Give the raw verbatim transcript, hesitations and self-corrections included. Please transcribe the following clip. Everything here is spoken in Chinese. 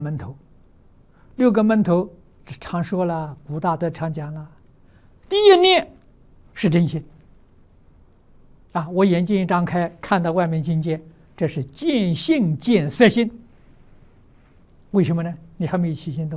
门头，六个门头常说了，古大德常讲了，第一念是真心啊！我眼睛一张开，看到外面境界，这是见性见色心。为什么呢？你还没起心动。